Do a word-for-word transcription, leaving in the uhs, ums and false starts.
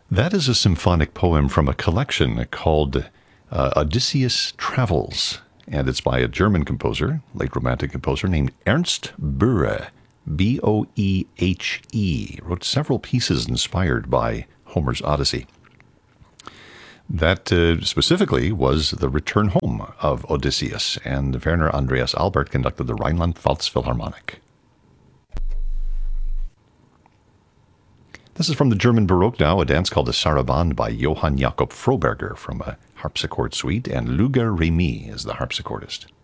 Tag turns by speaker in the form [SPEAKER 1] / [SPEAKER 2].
[SPEAKER 1] That is a symphonic poem from a collection called uh, Odysseus Travels, and it's by a German composer, late Romantic composer, named Ernst Boehe, B O E H E. Wrote several pieces inspired by Homer's Odyssey. That uh, specifically was the return home of Odysseus, and Werner Andreas Albert conducted the Rhineland-Pfalz Philharmonic. This is from the German Baroque now, a dance called the Sarabande by Johann Jakob Froberger from a harpsichord suite, and Luger Remy is the harpsichordist.